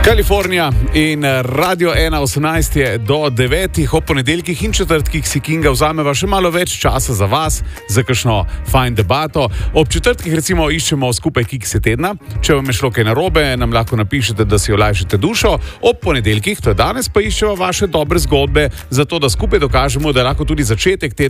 Kalifornija in Radio 1.18 je do 9. ob ponedeljkih in četrtkih si Kinga vzameva še malo več časa za vas, za kakšno fajn debato. Ob četrtkih recimo iščemo skupaj kikse tedna. Če vam je šlo kaj narobe, nam lahko napišete, da si olajšate dušo. Ob ponedeljkih, to je danes, pa iščemo vaše dobre zgodbe, zato da skupaj dokažemo, da lahko tudi začetek tedna